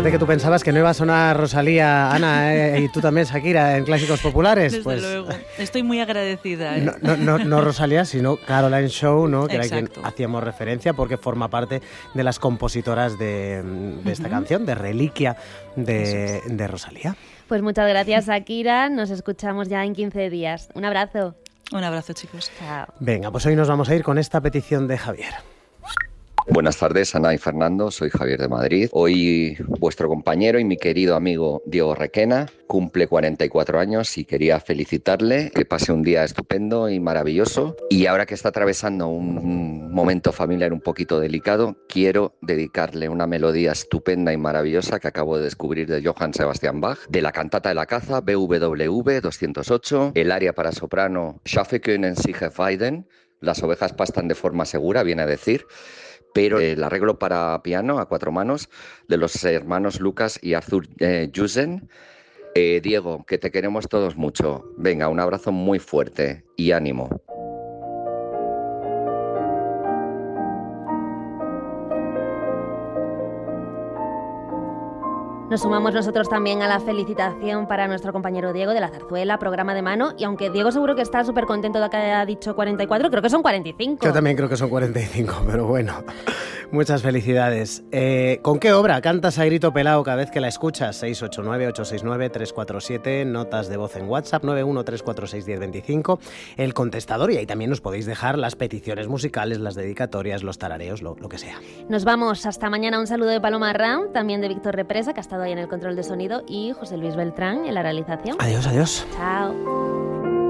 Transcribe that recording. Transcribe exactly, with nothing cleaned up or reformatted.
Fíjate que tú pensabas que no iba a sonar Rosalía, Ana, eh, y tú también, Shakira, en Clásicos Populares. Desde pues, luego. Estoy muy agradecida. ¿eh? No, no, no, no Rosalía, sino Caroline Shaw, ¿no? Que Exacto. era quien hacíamos referencia porque forma parte de las compositoras de, de esta uh-huh. canción, de Reliquia de, es. de Rosalía. Pues muchas gracias, Shakira. Nos escuchamos ya en quince días. Un abrazo. Un abrazo, chicos. Chao. Venga, pues hoy nos vamos a ir con esta petición de Javier. Buenas tardes, Ana y Fernando, soy Javier de Madrid. Hoy vuestro compañero y mi querido amigo Diego Requena cumple cuarenta y cuatro años y quería felicitarle, que pase un día estupendo y maravilloso. Y ahora que está atravesando un momento familiar un poquito delicado, quiero dedicarle una melodía estupenda y maravillosa que acabo de descubrir de Johann Sebastian Bach, de la cantata de la caza B W V doscientos ocho, el aria para soprano Schafe können sich weiden, las ovejas pastan de forma segura, viene a decir, pero el arreglo para piano a cuatro manos de los hermanos Lucas y Arthur eh, Jusen. Eh, Diego, que te queremos todos mucho. Venga, un abrazo muy fuerte y ánimo. Nos sumamos nosotros también a la felicitación para nuestro compañero Diego de la Zarzuela, programa de mano. Y aunque Diego seguro que está súper contento de que haya dicho cuarenta y cuatro, creo que son cuarenta y cinco. Yo también creo que son cuarenta y cinco, pero bueno, muchas felicidades. Eh, ¿Con qué obra cantas a grito pelado cada vez que la escuchas? seis ocho nueve, ocho seis nueve, tres cuatro siete, notas de voz en WhatsApp nueve uno tres cuatro seis uno cero dos cinco, el contestador, y ahí también nos podéis dejar las peticiones musicales, las dedicatorias, los tarareos, lo, lo que sea. Nos vamos, hasta mañana. Un saludo de Paloma Ram, también de Víctor Represa, que ha estado ahí en el control de sonido, y José Luis Beltrán en la realización. Adiós, adiós. Chao.